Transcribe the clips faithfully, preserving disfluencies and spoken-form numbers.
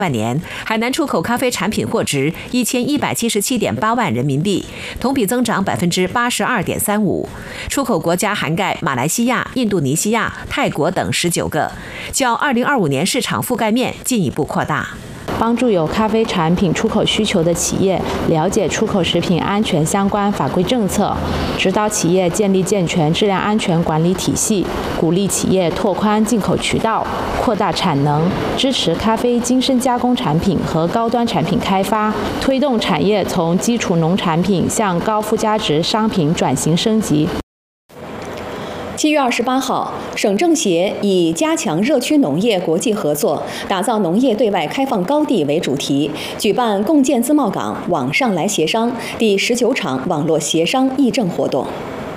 半年，海南出口咖啡产品货值一千一百七十七点八万人民币，同比增长百分之八十二点三五。出口国家涵盖马来西亚、印度尼西亚、泰国等十九个，较二零二五年市场覆盖面进一步扩大。 帮助有咖啡产品出口需求的企业了解出口食品安全相关法规政策，指导企业建立健全质量安全管理体系，鼓励企业拓宽进口渠道，扩大产能，支持咖啡精深加工产品和高端产品开发，推动产业从基础农产品向高附加值商品转型升级。 七月二十八号，省政协以加强热区农业国际合作，打造农业对外开放高地为主题，举办共建自贸港网上来协商第十九场网络协商议政活动。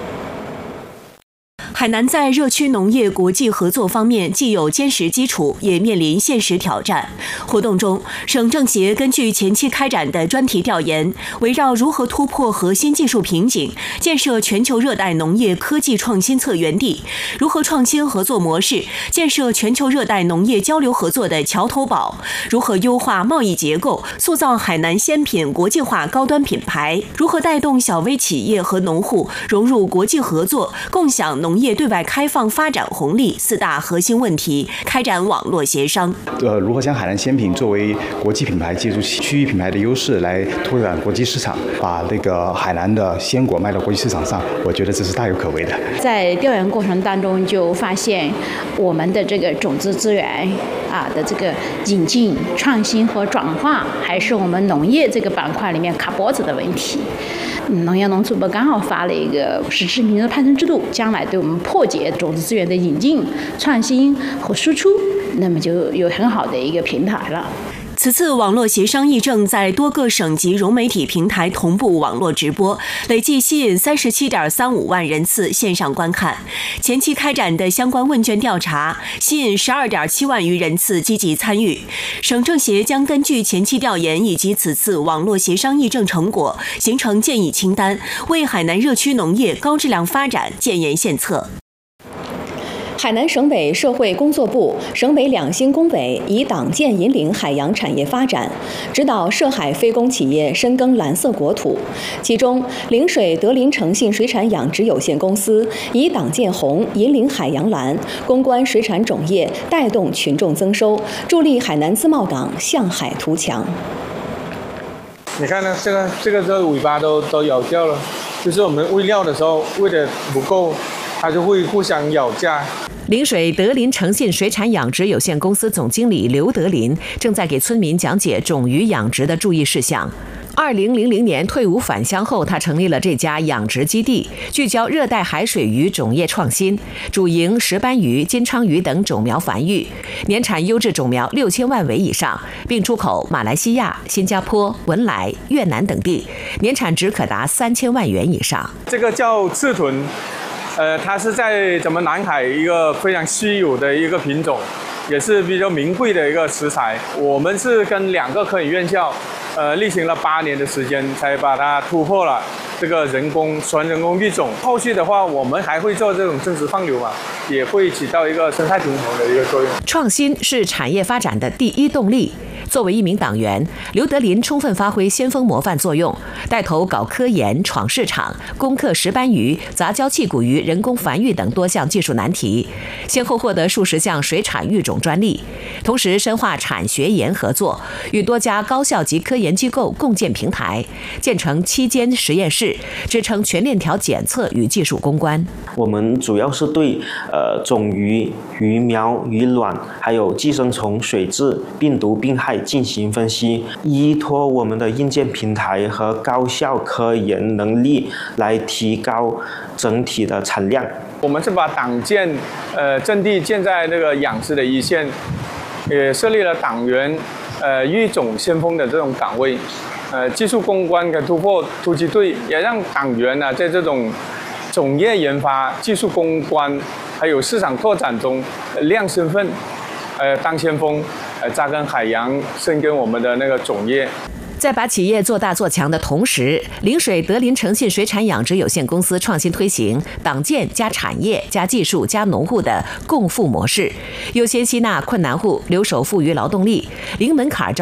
海南在热区农业国际合作方面既有坚实基础，也面临现实挑战。活动中，省政协根据前期开展的专题调研，围绕如何突破核心技术瓶颈，建设全球热带农业科技创新策源地，如何创新合作模式，建设全球热带农业交流合作的桥头堡，如何优化贸易结构，塑造海南鲜品国际化高端品牌，如何带动小微企业和农户融入国际合作，共享农业对外开放发展红利四大核心问题，开展网络协商。 呃，如何将海南鲜品作为国际品牌，借助区域品牌的优势来拓展国际市场，把那个海南的鲜果卖到国际市场上，我觉得这是大有可为的。 在调研过程当中，就发现我们的这个种子资源啊的这个引进、创新和转化，还是我们农业这个板块里面卡脖子的问题。农业农促部刚好发了一个实质民族派生制度，将来对我们破解种子资源的引进、创新和输出，那么就有很好的一个平台了。 此次网络协商议政在多个省级融媒体平台同步网络直播，累计吸引三十七点三五万人次线上观看。前期开展的相关问卷调查，吸引十二点七万余人次积极参与。省政协将根据前期调研以及此次网络协商议政成果，形成建议清单，为海南热区农业高质量发展建言献策。 海南省委社会工作部、省委两星工委以党建引领海洋产业发展，指导涉海非公企业深耕蓝色国土。其中，陵水德林诚信水产养殖有限公司以党建红引领海洋蓝，攻关水产种业，带动群众增收，助力海南自贸港向海图强。 你看呢，这个这个这尾巴都都咬掉了，就是我们喂料的时候喂的不够，它就会互相咬架。 陵水德林诚信水产养殖有限公司总经理刘德林正在给村民讲解种鱼养殖的注意事项。二零零零年退伍返乡后，他成立了这家养殖基地，聚焦热带海水鱼种业创新，主营石斑鱼、金鲳鱼等种苗繁育，年产优质种苗六千万尾以上，并出口马来西亚、新加坡、文莱、越南等地，年产值可达三千万元以上。 这个叫刺豚。呃，它是在咱们南海一个非常稀有的一个品种，也是比较名贵的一个食材。我们是跟两个科研院校，呃，历行了八年的时间，才把它突破了这个人工纯人工育种。后续的话，我们还会做这种增殖放流嘛，也会起到一个生态平衡的一个作用。 创新是产业发展的第一动力。作为一名党员，刘德林充分发挥先锋模范作用，带头搞科研、闯市场，攻克石斑鱼、杂交气骨鱼人工繁育等多项技术难题，先后获得数十项水产育种专利。同时，深化产学研合作，与多家高校级科研机构共建平台，建成七间实验室，支撑全链条检测与技术攻关。 我们主要是对呃种鱼、鱼苗、鱼卵，还有寄生虫、水质、病毒、病害进行分析，依托我们的硬件平台和高效科研能力来提高整体的产量。 我们是把党建呃阵地建在那个养殖的一线，也设立了党员呃育种先锋的这种岗位，呃技术攻关跟突破突击队，也让党员呢在这种种业研发、技术攻关还有市场拓展中亮身份，呃当先锋。呃，扎根海洋，深耕我们的那个种业。 在把企业做大做强的同时，陵水德林诚信水产养殖有限公司创新推行党建加产业加技术加农户的共富模式，优先吸纳困难户，留守富余劳动力，零门槛招